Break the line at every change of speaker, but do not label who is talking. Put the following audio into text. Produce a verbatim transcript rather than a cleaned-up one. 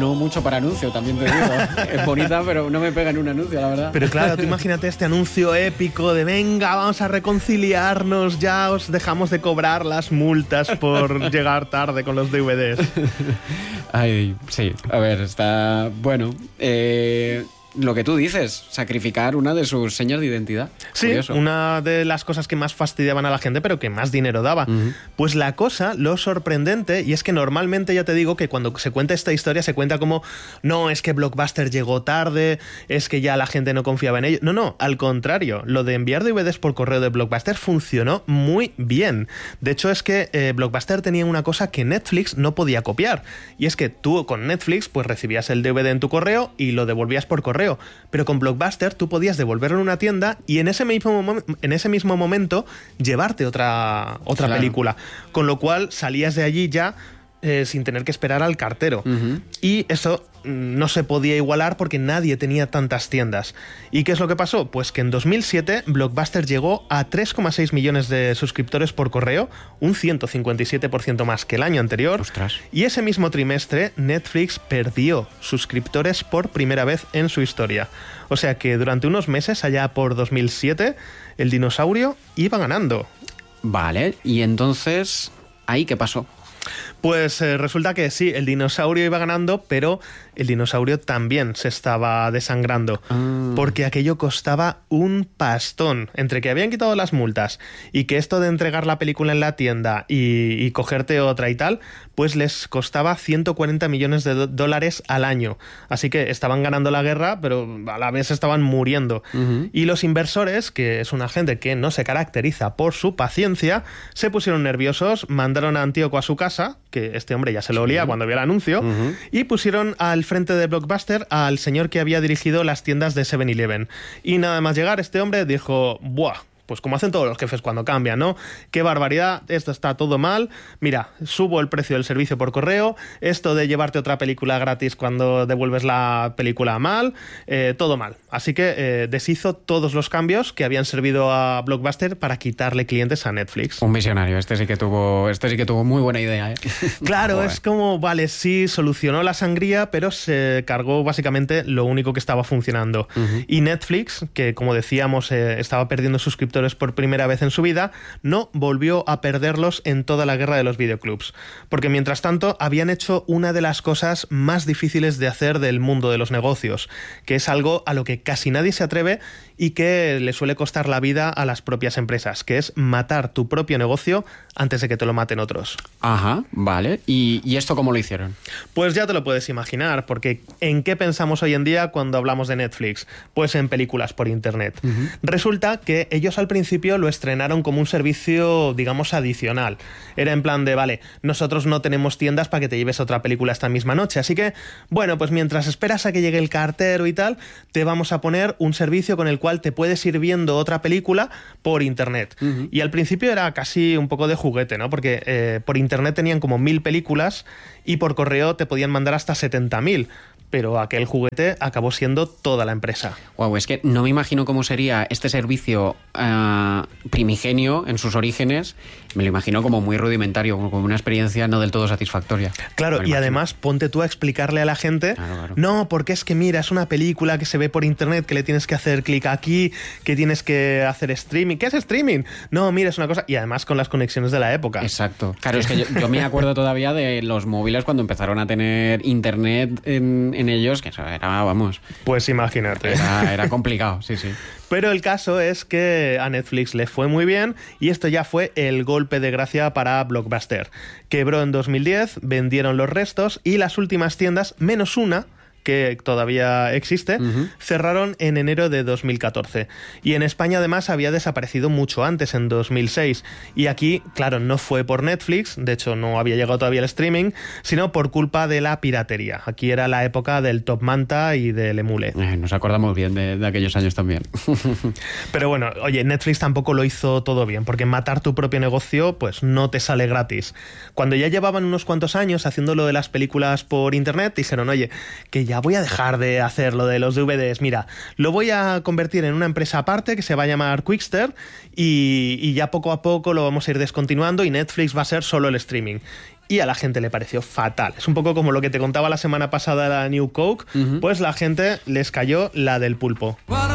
no mucho para anuncio, también te digo. Es bonita, pero no me pega en un anuncio, la verdad.
Pero claro, tú imagínate este anuncio épico de venga, vamos a reconciliarnos, ya os dejamos de cobrar las multas por llegar tarde con los D V Ds.
Ay, sí, a ver, está... Bueno, eh... lo que tú dices, sacrificar una de sus señas de identidad.
Sí,
Curioso.
Una de las cosas que más fastidiaban a la gente, pero que más dinero daba. Uh-huh. Pues la cosa, lo sorprendente, y es que normalmente ya te digo que cuando se cuenta esta historia se cuenta como, no, es que Blockbuster llegó tarde, es que ya la gente no confiaba en ello. No, no, al contrario, lo de enviar D V Ds por correo de Blockbuster funcionó muy bien. De hecho, es que eh, Blockbuster tenía una cosa que Netflix no podía copiar, y es que tú con Netflix pues recibías el D V D en tu correo y lo devolvías por correo. Pero con Blockbuster tú podías devolverlo en una tienda y en ese mismo, mom- en ese mismo momento llevarte otra, otra
claro.
película. Con lo cual salías de allí ya eh, sin tener que esperar al cartero. Uh-huh. Y eso no se podía igualar porque nadie tenía tantas tiendas. ¿Y qué es lo que pasó? Pues que en dos mil siete Blockbuster llegó a tres coma seis millones de suscriptores por correo, un ciento cincuenta y siete por ciento más que el año anterior.
Ostras.
Y ese mismo trimestre Netflix perdió suscriptores por primera vez en su historia. O sea que durante unos meses, allá por dos mil siete, el dinosaurio iba ganando.
Vale, y entonces, ¿ahí qué pasó?
Pues eh, resulta que sí, el dinosaurio iba ganando, pero el dinosaurio también se estaba desangrando, ah. porque aquello costaba un pastón. Entre que habían quitado las multas y que esto de entregar la película en la tienda y, y cogerte otra y tal, pues les costaba ciento cuarenta millones de do- dólares al año. Así que estaban ganando la guerra, pero a la vez estaban muriendo. Uh-huh. Y los inversores, que es una gente que no se caracteriza por su paciencia, se pusieron nerviosos, mandaron a Antíoco a su casa, que este hombre ya se lo olía sí. cuando vio el anuncio, uh-huh. y pusieron al frente de Blockbuster al señor que había dirigido las tiendas de seven eleven. Y nada más llegar, este hombre dijo, ¡buah! Pues como hacen todos los jefes cuando cambian, ¿no? ¡Qué barbaridad! Esto está todo mal. Mira, subo el precio del servicio por correo. Esto de llevarte otra película gratis cuando devuelves la película mal. Eh, todo mal. Así que eh, deshizo todos los cambios que habían servido a Blockbuster para quitarle clientes a Netflix.
Un visionario. Este sí que tuvo, este sí que tuvo muy buena idea, ¿eh?
Claro, Joder. Es como, vale, sí, solucionó la sangría, pero se cargó básicamente lo único que estaba funcionando. Uh-huh. Y Netflix, que como decíamos, eh, estaba perdiendo suscriptores por primera vez en su vida, no volvió a perderlos en toda la guerra de los videoclubs, porque mientras tanto habían hecho una de las cosas más difíciles de hacer del mundo de los negocios, que es algo a lo que casi nadie se atreve y que le suele costar la vida a las propias empresas, que es matar tu propio negocio antes de que te lo maten otros.
Ajá, vale. ¿Y, y esto cómo lo hicieron?
Pues ya te lo puedes imaginar, porque ¿en qué pensamos hoy en día cuando hablamos de Netflix? Pues en películas por internet. Uh-huh. Resulta que ellos al principio lo estrenaron como un servicio, digamos, adicional. Era en plan de, vale, nosotros no tenemos tiendas para que te lleves otra película esta misma noche, así que, bueno, pues mientras esperas a que llegue el cartero y tal, te vamos a poner un servicio con el cual te puedes ir viendo otra película por internet. Uh-huh. Y al principio era casi un poco de juguete, ¿no? Porque eh, por internet tenían como mil películas y por correo te podían mandar hasta setenta mil. Pero aquel juguete acabó siendo toda la empresa.
Wow, es que no me imagino cómo sería este servicio uh, primigenio en sus orígenes. Me lo imagino como muy rudimentario, como una experiencia no del todo satisfactoria.
Claro, y además ponte tú a explicarle a la gente, claro, claro. no, porque es que mira, es una película que se ve por internet, que le tienes que hacer clic aquí, que tienes que hacer streaming. ¿Qué es streaming? No, mira, es una cosa... Y además con las conexiones de la época.
Exacto. Claro, es que yo, yo me acuerdo todavía de los móviles cuando empezaron a tener internet en... en ellos, que eso era, vamos...
Pues imagínate.
Era, era complicado, sí, sí.
Pero el caso es que a Netflix le fue muy bien y esto ya fue el golpe de gracia para Blockbuster. Quebró en dos mil diez, vendieron los restos y las últimas tiendas, menos una, que todavía existe, uh-huh. cerraron en enero de dos mil catorce. Y en España además había desaparecido mucho antes, en dos mil seis. Y aquí, claro, no fue por Netflix, de hecho no había llegado todavía el streaming, sino por culpa de la piratería. Aquí era la época del Top Manta y del Emule.
Eh, nos acordamos bien de, de aquellos años también.
Pero bueno, oye, Netflix tampoco lo hizo todo bien, porque matar tu propio negocio pues no te sale gratis. Cuando ya llevaban unos cuantos años haciendo lo de las películas por internet, dijeron, oye, que ya voy a dejar de hacer lo de los D V Ds, mira, lo voy a convertir en una empresa aparte que se va a llamar Quickster y, y ya poco a poco lo vamos a ir descontinuando y Netflix va a ser solo el streaming. y a la gente le pareció fatal. Es un poco como lo que te contaba la semana pasada de la New Coke, uh-huh. pues la gente les cayó la del pulpo.